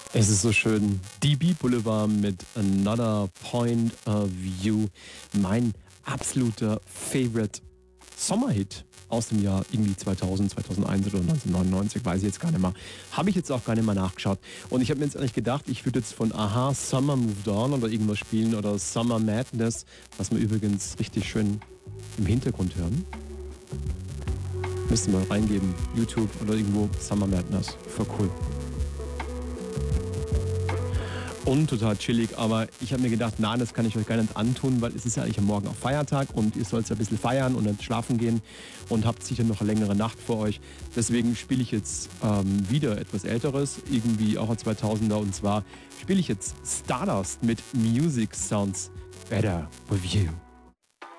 Es ist so schön. DB Boulevard mit Another Point of View. Mein absoluter Favorite Sommerhit aus dem Jahr irgendwie 2000, 2001 oder 1999, weiß ich jetzt gar nicht mehr. Habe ich jetzt auch gar nicht mehr nachgeschaut. Und ich habe mir jetzt eigentlich gedacht, ich würde jetzt von Aha Summer Moved On oder irgendwas spielen oder Summer Madness, was wir übrigens richtig schön im Hintergrund hören. Müsst ihr mal reingeben, YouTube oder irgendwo Summer Madness. Voll cool. Und total chillig, aber ich habe mir gedacht, na, das kann ich euch gar nicht antun, weil es ist ja eigentlich am Morgen auch Feiertag und ihr sollt ja ein bisschen feiern und nicht schlafen gehen und habt sicher noch eine längere Nacht vor euch. Deswegen spiele ich jetzt wieder etwas Älteres, irgendwie auch ein 2000er, und zwar spiele ich jetzt Stardust mit Music Sounds Better With You.